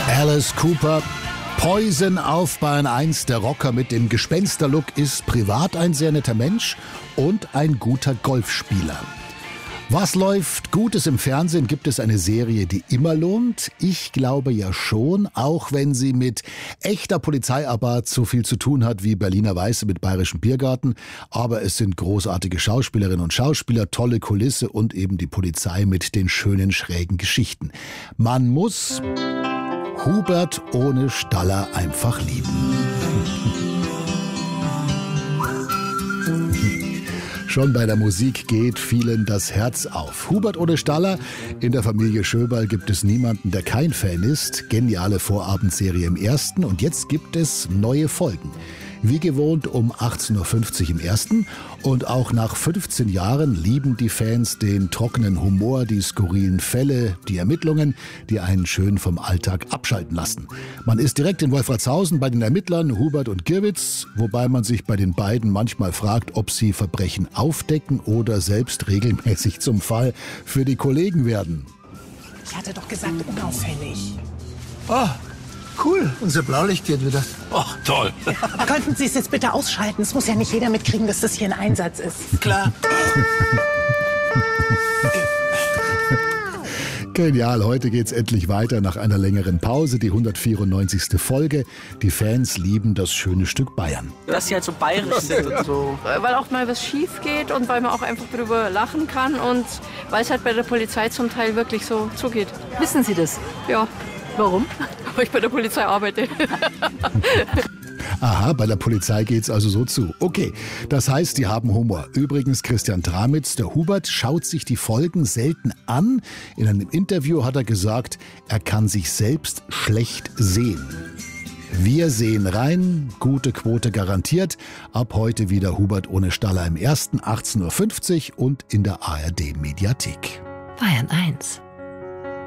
Alice Cooper, Poison auf Bayern 1. Der Rocker mit dem Gespensterlook ist privat ein sehr netter Mensch und ein guter Golfspieler. Was läuft Gutes im Fernsehen? Gibt es eine Serie, die immer lohnt? Ich glaube ja schon, auch wenn sie mit echter Polizeiarbeit so viel zu tun hat wie Berliner Weiße mit Bayerischem Biergarten. Aber es sind großartige Schauspielerinnen und Schauspieler, tolle Kulisse und eben die Polizei mit den schönen, schrägen Geschichten. Man muss Hubert ohne Staller einfach lieben. Schon bei der Musik geht vielen das Herz auf. Hubert ohne Staller, in der Familie Schöberl gibt es niemanden, der kein Fan ist. Geniale Vorabendserie im Ersten und jetzt gibt es neue Folgen. Wie gewohnt um 18.50 Uhr im Ersten und auch nach 15 Jahren lieben die Fans den trockenen Humor, die skurrilen Fälle, die Ermittlungen, die einen schön vom Alltag abschalten lassen. Man ist direkt in Wolfratshausen bei den Ermittlern Hubert und Girwitz, wobei man sich bei den beiden manchmal fragt, ob sie Verbrechen aufdecken oder selbst regelmäßig zum Fall für die Kollegen werden. Ich hatte doch gesagt, unauffällig. Oh, cool. Unser Blaulicht geht wieder. Ach, toll. Könnten Sie es jetzt bitte ausschalten? Es muss ja nicht jeder mitkriegen, dass das hier ein Einsatz ist. Klar. Genial, heute geht's endlich weiter nach einer längeren Pause, die 194. Folge. Die Fans lieben das schöne Stück Bayern. Dass sie halt so bayerisch sind und so. Weil auch mal was schief geht und weil man auch einfach drüber lachen kann und weil es halt bei der Polizei zum Teil wirklich so zugeht. Wissen Sie das? Ja, Warum? weil ich bei der Polizei arbeite. Aha, bei der Polizei geht's also so zu. Okay, das heißt, die haben Humor. Übrigens, Christian Tramitz, der Hubert, schaut sich die Folgen selten an. In einem Interview hat er gesagt, er kann sich selbst schlecht sehen. Wir sehen rein, gute Quote garantiert. Ab heute wieder Hubert ohne Staller im Ersten, 18.50 Uhr und in der ARD-Mediathek. Bayern 1